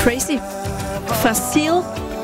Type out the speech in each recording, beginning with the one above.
Crazy fra Seal.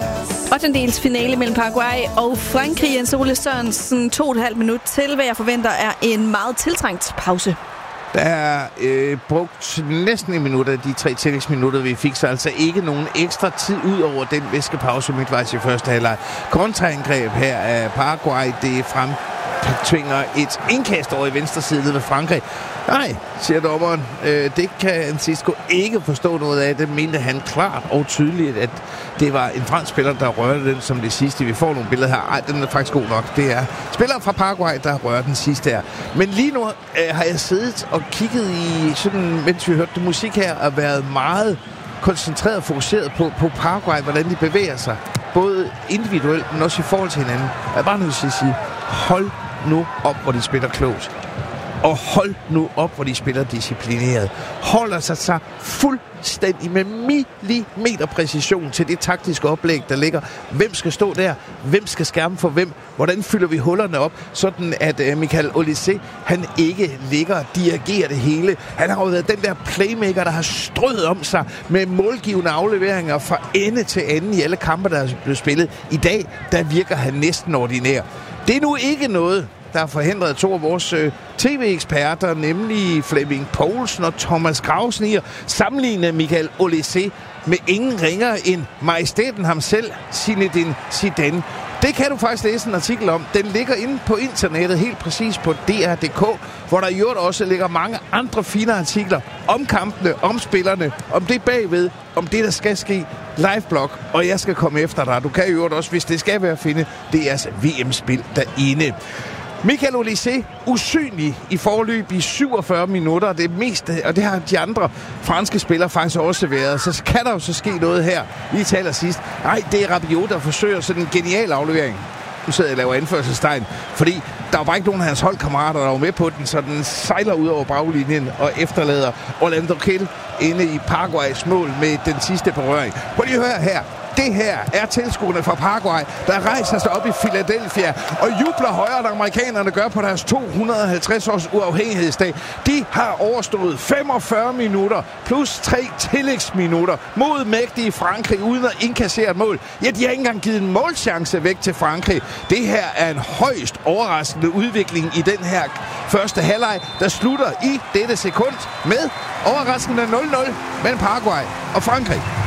8. finale mellem Paraguay og Frankrig. Jens Ole Sørensen, 2,5 minut til, hvad jeg forventer er en meget tiltrængt pause. Der er brugt næsten en minut af de 3 tillægsminutter, vi fik, så altså ikke nogen ekstra tid ud over den væskepause midtvejs i første halvleg. Kontraangreb her af Paraguay, det fremtvinger et indkast over i venstre side ved Frankrig. Nej, siger dommeren. Det kan Cisco ikke forstå noget af. Det mente han klart og tydeligt, at det var en fransk spiller, der rørte den som det sidste. Vi får nogle billeder her. Ej, den er faktisk god nok. Det er spillere fra Paraguay, der rører den sidste her. Men lige nu har jeg siddet og kigget i, sådan, mens vi hørte det musik her, og været meget koncentreret og fokuseret på Paraguay, hvordan de bevæger sig. Både individuelt, men også i forhold til hinanden. Jeg er bare nødt til at sige, hold nu op, hvor de spiller klogt. Og hold nu op, hvor de spiller disciplineret. Holder sig fuldstændig med millimeterpræcision til det taktiske oplæg, der ligger. Hvem skal stå der? Hvem skal skærme for hvem? Hvordan fylder vi hullerne op? Sådan at Michael Olise, han ikke ligger og dirigerer det hele. Han har jo været den der playmaker, der har strøget om sig med målgivende afleveringer fra ende til ende i alle kampe, der er blevet spillet. I dag, der virker han næsten ordinær. Det er nu ikke noget, der har forhindret 2 af vores tv-eksperter, nemlig Flemming Poulsen og Thomas Grausen, i at sammenligne Michael Olise med ingen ringere end majestæten ham selv, Zinedine Zidane. Det kan du faktisk læse en artikel om. Den ligger inde på internettet, helt præcis på DR.dk, hvor der i øvrigt også ligger mange andre fine artikler om kampene, om spillerne, om det bagved, om det, der skal ske. Liveblog, og jeg skal komme efter dig. Du kan i øvrigt også, hvis det skal være finde, det er VM-spil derinde. Michael Olise, usynlig i forløb i 47 minutter. Det meste, og det har de andre franske spillere faktisk også været. Så kan der jo så ske noget her. Lige til allersidst. Nej, det er Rabiot, der forsøger sådan en genial aflevering. Nu sidder jeg og laver anførselstegn. Fordi der var bare ikke nogen af hans holdkammerater, der var med på den, så den sejler ud over baglinjen og efterlader Orlando Kill inde i Paraguays mål med den sidste berøring. Prøv lige at høre her. Det her er tilskuerne fra Paraguay, der rejser sig op i Philadelphia og jubler højere, end amerikanerne gør på deres 250 års uafhængighedsdag. De har overstået 45 minutter plus 3 tillægsminutter mod mægtige Frankrig uden at indkassere et mål. Ja, de har ikke engang givet en målchance væk til Frankrig. Det her er en højst overraskende udvikling i den her første halvleg, der slutter i dette sekund med overraskende 0-0 mellem Paraguay og Frankrig.